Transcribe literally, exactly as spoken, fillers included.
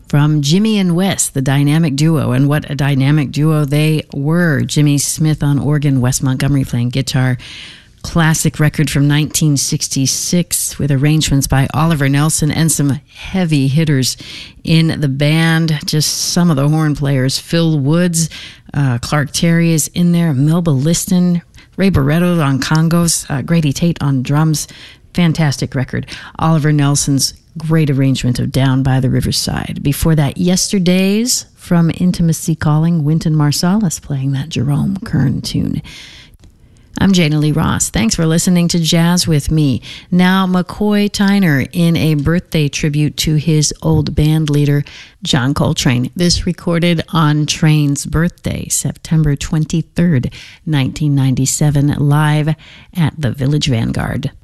from Jimmy and Wes, the dynamic duo, and what a dynamic duo they were. Jimmy Smith on organ, Wes Montgomery playing guitar. Classic record from nineteen sixty-six with arrangements by Oliver Nelson and some heavy hitters in the band. Just some of the horn players. Phil Woods, uh, Clark Terry is in there, Melba Liston, Ray Barretto on congos, uh, Grady Tate on drums. Fantastic record. Oliver Nelson's great arrangement of Down by the Riverside. Before that, Yesterdays from Intimacy Calling, Wynton Marsalis playing that Jerome Kern tune. I'm Jana Lee Ross. Thanks for listening to Jazz with me. Now, McCoy Tyner in a birthday tribute to his old band leader, John Coltrane. This recorded on Train's birthday, September twenty-third, nineteen ninety-seven, live at the Village Vanguard.